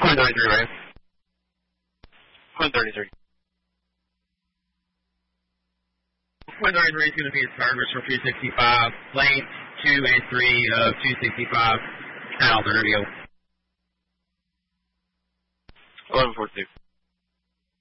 133, right? 133. 133 is going to be a service for 265, lanes 2 and 3 of 265, Alvin Radio. 1142.